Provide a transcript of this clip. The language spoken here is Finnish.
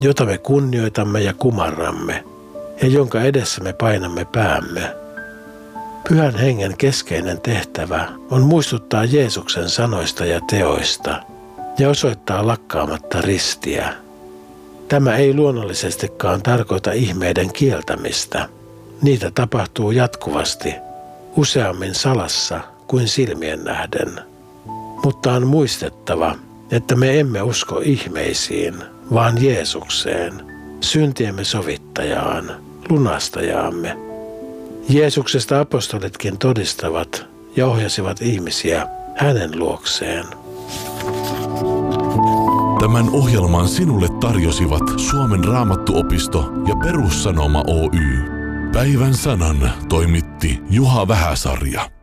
jota me kunnioitamme ja kumarramme, ja jonka edessä me painamme päämme. Pyhän Hengen keskeinen tehtävä on muistuttaa Jeesuksen sanoista ja teoista ja osoittaa lakkaamatta ristiä. Tämä ei luonnollisestikaan tarkoita ihmeiden kieltämistä. Niitä tapahtuu jatkuvasti, useammin salassa kuin silmien nähden. Mutta on muistettava, että me emme usko ihmeisiin, vaan Jeesukseen, syntiemme sovittajaan, lunastajaamme. Jeesuksesta apostolitkin todistavat ja ohjasivat ihmisiä hänen luokseen. Tämän ohjelman sinulle tarjosivat Suomen Raamattuopisto ja Perussanoma Oy. Päivän sanan toimitti Juha Vähäsarja.